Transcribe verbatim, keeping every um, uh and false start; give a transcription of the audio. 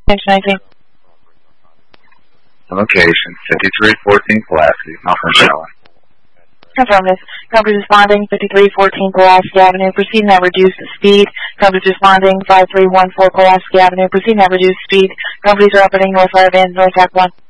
nineteen. Location, fifty-three fourteen Pulaski, Northern Shower. Confirm this. Company responding, fifty-three fourteen Pulaski Avenue, proceeding at reduced speed. Company responding, five three one four Pulaski Avenue, proceeding at reduced speed. Companies are opening north side of North Act one.